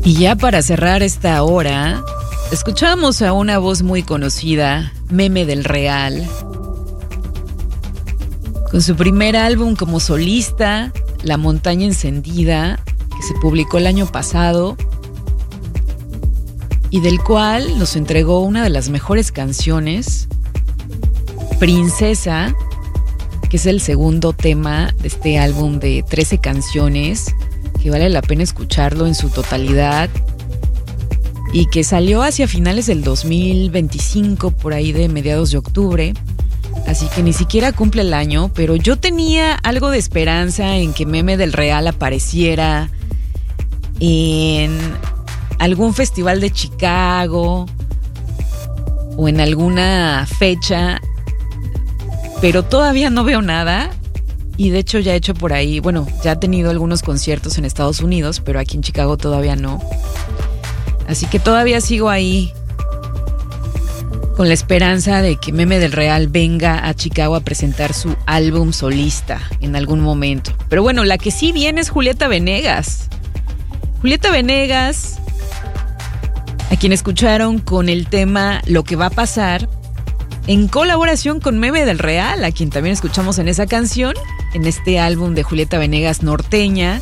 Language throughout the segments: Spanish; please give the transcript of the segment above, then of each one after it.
Y ya para cerrar esta hora, escuchamos a una voz muy conocida, Meme del Real, con su primer álbum como solista, La Montaña Encendida, que se publicó el año pasado y del cual nos entregó una de las mejores canciones, Princesa, que es el segundo tema de este álbum de 13 canciones, que vale la pena escucharlo en su totalidad y que salió hacia finales del 2025, por ahí de mediados de octubre, así que ni siquiera cumple el año, pero yo tenía algo de esperanza en que Meme del Real apareciera en algún festival de Chicago o en alguna fecha, pero todavía no veo nada. Y de hecho ya he hecho por ahí, bueno, ya ha tenido algunos conciertos en Estados Unidos, pero aquí en Chicago todavía no. Así que todavía sigo ahí con la esperanza de que Meme del Real venga a Chicago a presentar su álbum solista en algún momento. Pero bueno, la que sí viene es Julieta Venegas. Julieta Venegas, a quien escucharon con el tema Lo que va a pasar, en colaboración con Meme del Real, a quien también escuchamos en esa canción, en este álbum de Julieta Venegas Norteña,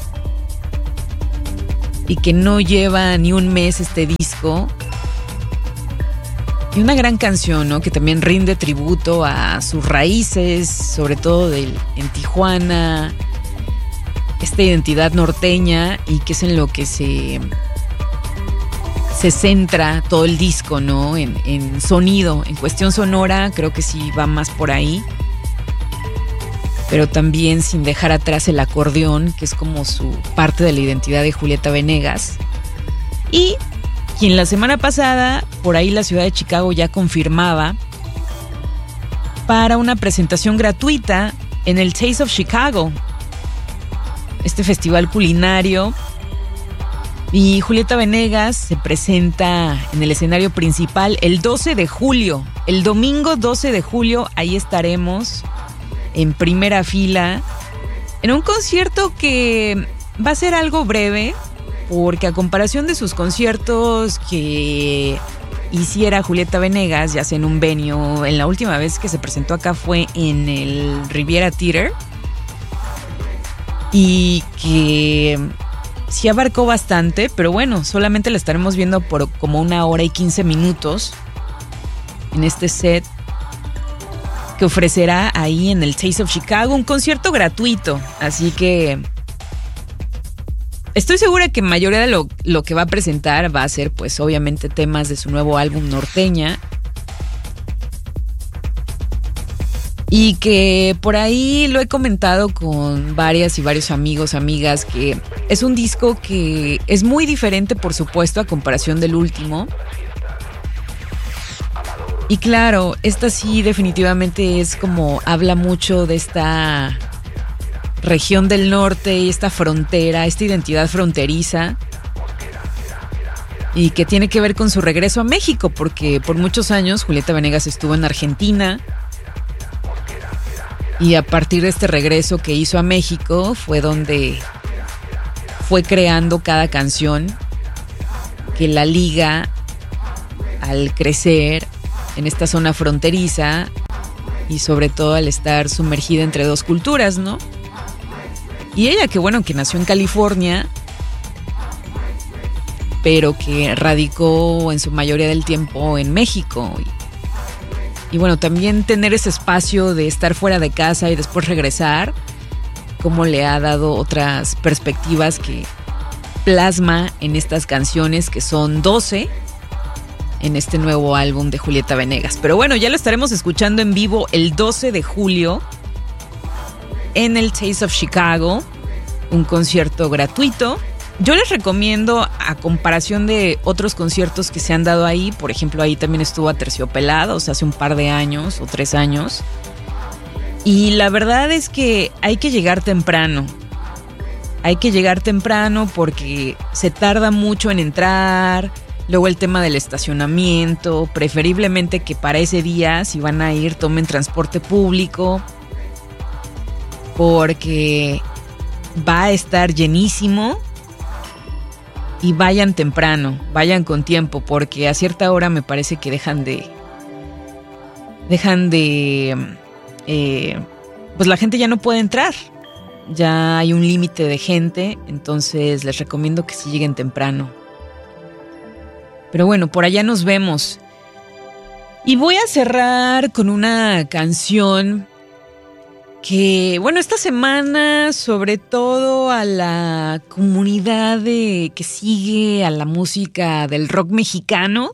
y que no lleva ni un mes este disco. Y una gran canción, ¿no?, que también rinde tributo a sus raíces, sobre todo en Tijuana, esta identidad norteña, y que es en lo que se centra todo el disco, ¿no? En sonido, en cuestión sonora, creo que sí va más por ahí. Pero también sin dejar atrás el acordeón, que es como su parte de la identidad de Julieta Venegas. Y quien la semana pasada, por ahí la ciudad de Chicago ya confirmaba para una presentación gratuita en el Taste of Chicago, este festival culinario. Y Julieta Venegas se presenta en el escenario principal el 12 de julio. El domingo 12 de julio, ahí estaremos en primera fila, en un concierto que va a ser algo breve, porque a comparación de sus conciertos que hiciera Julieta Venegas, ya sea en un venue, en la última vez que se presentó acá fue en el Riviera Theater, y que sí abarcó bastante, pero bueno, solamente la estaremos viendo por como 1 hora y 15 minutos en este set que ofrecerá ahí en el Taste of Chicago, un concierto gratuito. Así que estoy segura que mayoría de lo que va a presentar va a ser, pues, obviamente temas de su nuevo álbum Norteña. Y que por ahí lo he comentado con varias y varios amigos, amigas, que es un disco que es muy diferente, por supuesto, a comparación del último. Y claro, esta sí definitivamente es como habla mucho de esta región del norte y esta frontera, esta identidad fronteriza, y que tiene que ver con su regreso a México, porque por muchos años Julieta Venegas estuvo en Argentina, y a partir de este regreso que hizo a México fue donde fue creando cada canción que la liga al crecer en esta zona fronteriza y sobre todo al estar sumergida entre dos culturas, ¿no? Y ella, que bueno, que nació en California, pero que radicó en su mayoría del tiempo en México. Y bueno, también tener ese espacio de estar fuera de casa y después regresar, como le ha dado otras perspectivas que plasma en estas canciones, que son 12 en este nuevo álbum de Julieta Venegas. Pero bueno, ya lo estaremos escuchando en vivo el 12 de julio en el Taste of Chicago, un concierto gratuito. Yo les recomiendo, a comparación de otros conciertos que se han dado ahí, por ejemplo, ahí también estuvo Aterciopelados hace un par de años o 3 años. Y la verdad es que hay que llegar temprano. Hay que llegar temprano porque se tarda mucho en entrar. Luego el tema del estacionamiento, preferiblemente que para ese día, si van a ir, tomen transporte público, porque va a estar llenísimo. y vayan temprano, vayan con tiempo, porque a cierta hora me parece que pues la gente ya no puede entrar. Ya hay un límite de gente, entonces les recomiendo que sí lleguen temprano. Pero bueno, por allá nos vemos. Y voy a cerrar con una canción que, bueno, esta semana, sobre todo a la comunidad que sigue a la música del rock mexicano,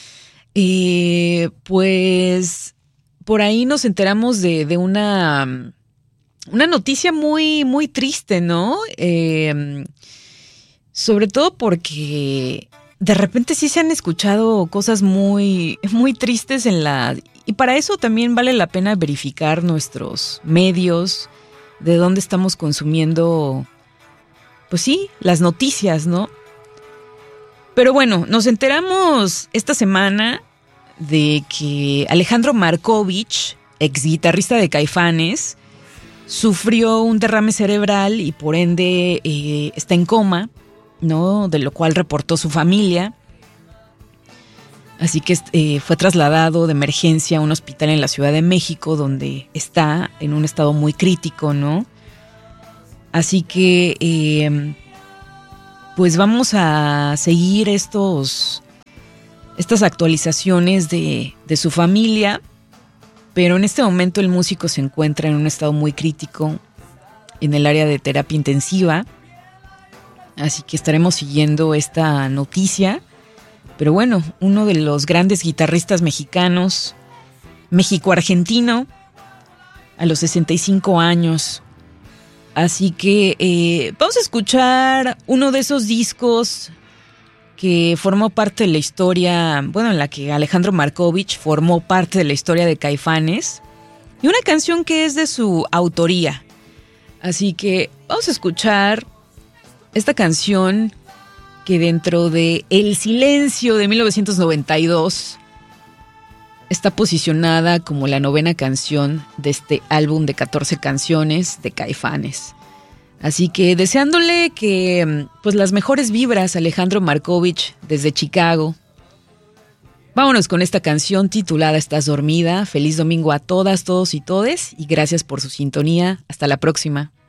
pues por ahí nos enteramos de una noticia muy, muy triste, ¿no? Sobre todo porque de repente sí se han escuchado cosas muy, muy tristes y para eso también vale la pena verificar nuestros medios, de dónde estamos consumiendo, pues sí, las noticias, ¿no? Pero bueno, nos enteramos esta semana de que Alejandro Markovich, ex guitarrista de Caifanes, sufrió un derrame cerebral y por ende está en coma, ¿no? De lo cual reportó su familia. Así que fue trasladado de emergencia a un hospital en la Ciudad de México, donde está en un estado muy crítico, ¿no? Así que pues vamos a seguir estas actualizaciones de su familia, pero en este momento el músico se encuentra en un estado muy crítico en el área de terapia intensiva. Así que estaremos siguiendo esta noticia. Pero bueno, uno de los grandes guitarristas mexicanos, México-argentino, a los 65 años. Así que vamos a escuchar uno de esos discos que formó parte de la historia, bueno, en la que Alejandro Markovich formó parte de la historia de Caifanes. Y una canción que es de su autoría. Así que vamos a escuchar esta canción que dentro de El Silencio de 1992 está posicionada como la 9ª canción de este álbum de 14 canciones de Caifanes. Así que deseándole que pues las mejores vibras a Alejandro Markovich desde Chicago. Vámonos con esta canción titulada Estás dormida. Feliz domingo a todas, todos y todes y gracias por su sintonía. Hasta la próxima.